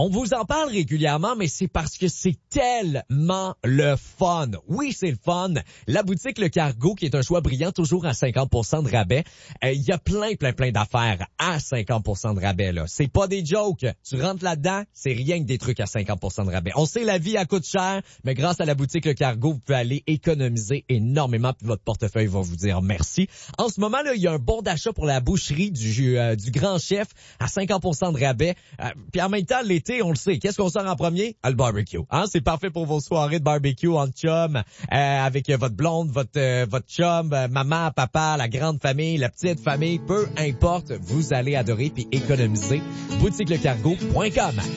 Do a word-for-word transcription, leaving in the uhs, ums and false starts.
On vous en parle régulièrement, mais c'est parce que c'est tellement le fun. Oui, c'est le fun. La boutique Le Cargo, qui est un choix brillant, toujours à cinquante pour cent de rabais. Il euh, y a plein, plein, plein d'affaires à cinquante pour cent de rabais, là. C'est pas des jokes. Tu rentres là-dedans, c'est rien que des trucs à cinquante pour cent de rabais. On sait, la vie, elle coûte cher, mais grâce à la boutique Le Cargo, vous pouvez aller économiser énormément, puis votre portefeuille va vous dire merci. En ce moment, là, il y a un bon d'achat pour la boucherie du, euh, du Grand Chef à cinquante pour cent de rabais. Euh, puis en même temps, l'été, on le sait. Qu'est-ce qu'on sort en premier? Ah, le barbecue. Hein? C'est parfait pour vos soirées de barbecue en chum, euh, avec votre blonde, votre euh, votre chum, euh, maman, papa, la grande famille, la petite famille, peu importe, vous allez adorer puis économiser. boutique le cargo point com